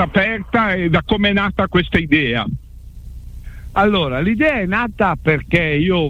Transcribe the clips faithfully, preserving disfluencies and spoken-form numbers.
stata aperta e da come è nata questa idea? Allora, l'idea è nata perché io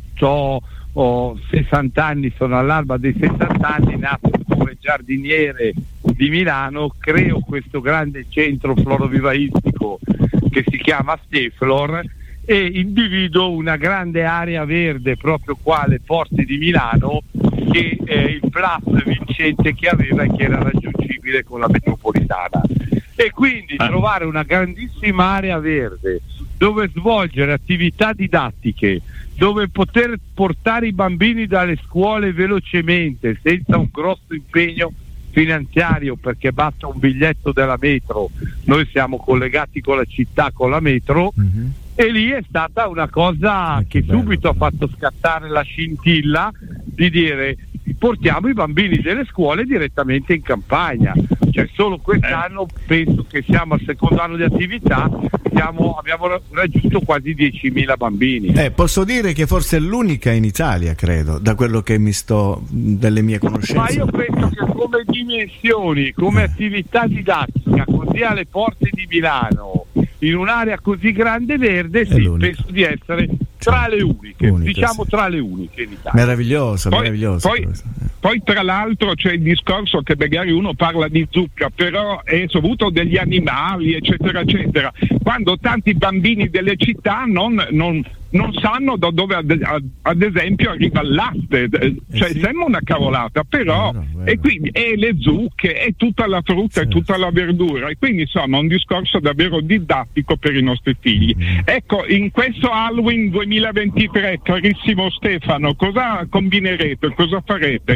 ho, ho sessanta anni, sono all'alba dei sessanta anni, nato come giardiniere di Milano, creo questo grande centro florovivaistico che si chiama Steflor e individuo una grande area verde proprio qua alle porte di Milano, che è il plus vincente che aveva e che era raggiungibile con la metropolitana. E quindi ah. trovare una grandissima area verde dove svolgere attività didattiche, dove poter portare i bambini dalle scuole velocemente senza un grosso impegno finanziario, perché basta un biglietto della metro, noi siamo collegati con la città con la metro, mm-hmm. e lì è stata una cosa eh, che, che subito bello. ha fatto scattare la scintilla di dire portiamo i bambini delle scuole direttamente in campagna. Cioè solo quest'anno eh. penso che siamo al secondo anno di attività, siamo, abbiamo raggiunto quasi diecimila bambini. Eh, posso dire che forse è l'unica in Italia, credo, da quello che mi sto, delle mie conoscenze. Ma io penso che come dimensioni, come attività didattica, così alle porte di Milano, in un'area così grande verde, sì, penso di essere tra le uniche, Unica, diciamo sì. tra le uniche in Italia. Meraviglioso, poi, meraviglioso. Poi, poi tra l'altro c'è il discorso che magari uno parla di zucca, però è dovuto degli animali, eccetera, eccetera. Quando tanti bambini delle città non, non, non sanno da dove ad, ad, ad esempio arriva il latte, cioè eh sì. sembra una cavolata, però vero, vero. E quindi e le zucche, e tutta la frutta, certo. e tutta la verdura, e quindi insomma un discorso davvero didattico per i nostri figli. Mm. Ecco, in questo Halloween duemilaventitré, carissimo Stefano, cosa combinerete, cosa farete?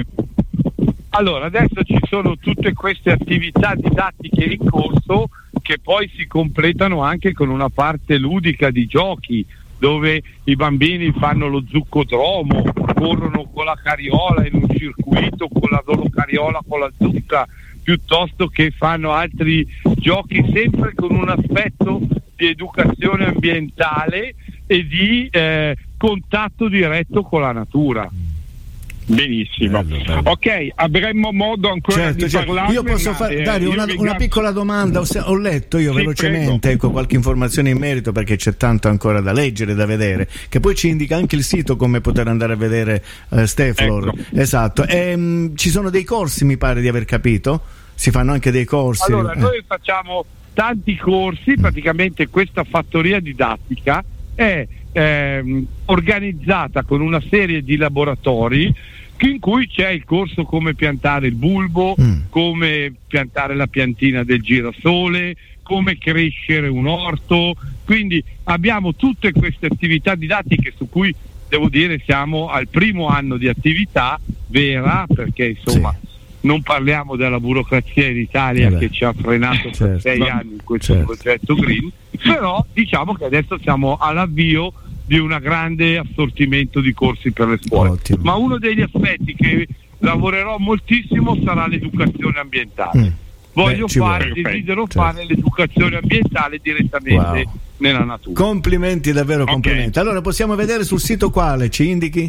Allora, adesso ci sono tutte queste attività didattiche in corso che poi si completano anche con una parte ludica di giochi, dove i bambini fanno lo zuccodromo, corrono con la carriola in un circuito con la loro carriola con la zucca, piuttosto che fanno altri giochi sempre con un aspetto di educazione ambientale e di eh, contatto diretto con la natura. Benissimo, bello, bello. Ok, avremmo modo ancora certo, di certo. parlarne. Io posso fare, Dario, una, una piccola domanda. Ho, ho letto io sì, velocemente ecco, qualche informazione in merito, perché c'è tanto ancora da leggere, da vedere, che poi ci indica anche il sito come poter andare a vedere uh, Steflor. Ecco. Esatto. E, mh, ci sono dei corsi, mi pare di aver capito. Si fanno anche dei corsi. Allora, eh. noi facciamo tanti corsi, praticamente questa fattoria didattica è ehm, organizzata con una serie di laboratori in cui c'è il corso come piantare il bulbo, mm. come piantare la piantina del girasole, come crescere un orto, quindi abbiamo tutte queste attività didattiche su cui devo dire siamo al primo anno di attività vera, perché insomma sì. non parliamo della burocrazia in Italia eh che ci ha frenato certo. per sei anni in questo certo. progetto Green, però diciamo che adesso siamo all'avvio di un grande assortimento di corsi per le scuole. Ottimo. Ma uno degli aspetti che lavorerò moltissimo sarà l'educazione ambientale. Mm. Voglio Beh, fare, vuole. desidero certo. fare l'educazione ambientale direttamente wow. nella natura. Complimenti, davvero okay. complimenti. Allora possiamo vedere sul sito quale? Ci indichi?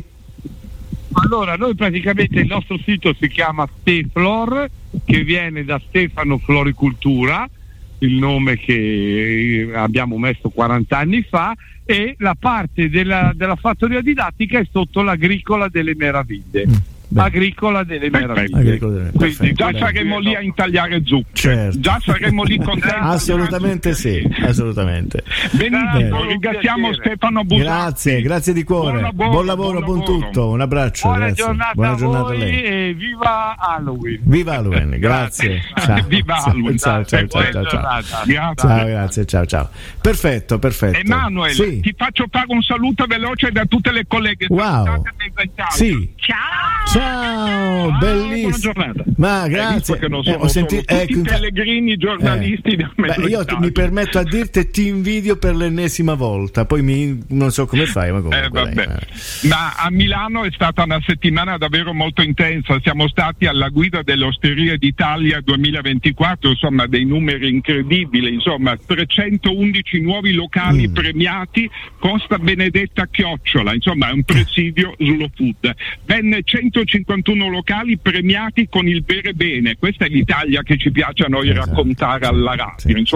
Allora, noi praticamente il nostro sito si chiama Steflor, che viene da Stefano Floricultura, il nome che abbiamo messo quaranta anni fa, e la parte della, della fattoria didattica è sotto l'Agricola delle Meraviglie. Mm. Beh. Agricola delle Meraviglie. Agricola delle... Quindi già Beh. saremo lì a intagliare zucche. Certo. Già saremo lì con te. Assolutamente sì, assolutamente. Benissimo, ringraziamo Stefano Busatti. Grazie, grazie di cuore. Buon lavoro, buon, lavoro, buon, buon tutto. Un abbraccio. Buona grazie. giornata, Buona giornata a voi a lei. E viva Halloween. Viva Halloween, grazie. Ciao. Viva Halloween. Ciao, ciao, ciao, ciao, ciao. Grazie. Ciao, grazie, ciao, ciao. Perfetto, perfetto. Emanuele, sì. ti faccio fare un saluto veloce da tutte le colleghe. Wow. Sì. Ciao. Ciao. Oh, bellissimo. Buona giornata. Ma grazie. Che non sono eh, ho sentito tutti ecco, pellegrini giornalisti eh. Beh, io ti, mi permetto a dirti e ti invidio per l'ennesima volta. Poi mi, non so come fai, ma comunque. Eh, vabbè. Dai, ma a Milano è stata una settimana davvero molto intensa. Siamo stati alla guida delle Osterie d'Italia duemilaventiquattro, insomma dei numeri incredibili, insomma trecentoundici nuovi locali mm. premiati con sta benedetta chiocciola, insomma è un presidio slow food. Ben centocinquantuno locali premiati con il bere bene. Questa è l'Italia che ci piace a noi esatto. raccontare alla radio. Sì.